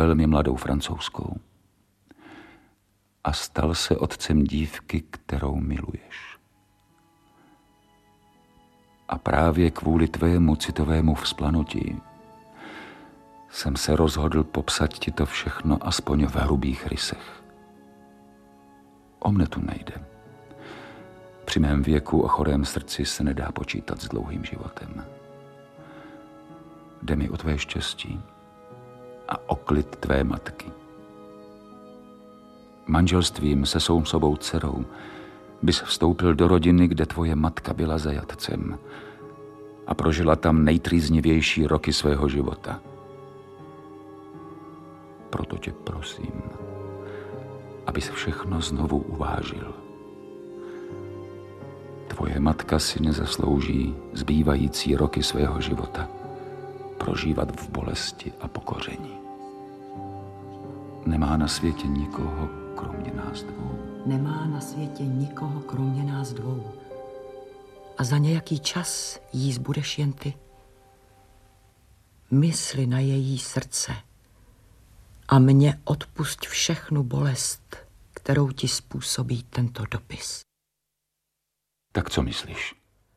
velmi mladou Francouzskou. A stal se otcem dívky, kterou miluješ. A právě kvůli tvému citovému vzplanutí jsem se rozhodl popsat ti to všechno aspoň v hrubých rysech. O mne tu nejde. Při mém věku o chorém srdci se nedá počítat s dlouhým životem. Jde mi o tvé štěstí a o klid tvé matky. Manželstvím se sousovou dcerou bys vstoupil do rodiny, kde tvoje matka byla zajatcem a prožila tam nejtrýznivější roky svého života. Proto tě prosím, abys všechno znovu uvážil. Tvoje matka si nezaslouží zbývající roky svého života prožívat v bolesti a pokoření. Nemá na světě nikoho, kromě nás dvou. Nemá na světě nikoho, kromě nás dvou. A za nějaký čas jí zbudeš jen ty. Mysli na její srdce a mně odpusť všechnu bolest, kterou ti způsobí tento dopis. Tak co myslíš?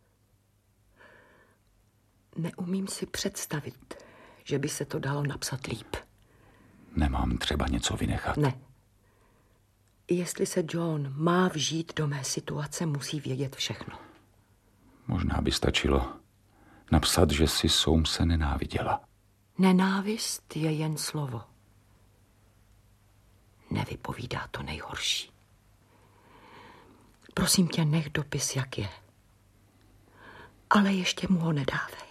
Neumím si představit, že by se to dalo napsat líp. Nemám třeba něco vynechat? Ne. Jestli se John má vžít do mé situace, musí vědět všechno. Možná by stačilo napsat, že si Soamese nenáviděla. Nenávist je jen slovo. Nevypovídá to nejhorší. Prosím tě, nech dopis, jak je. Ale ještě mu ho nedávej.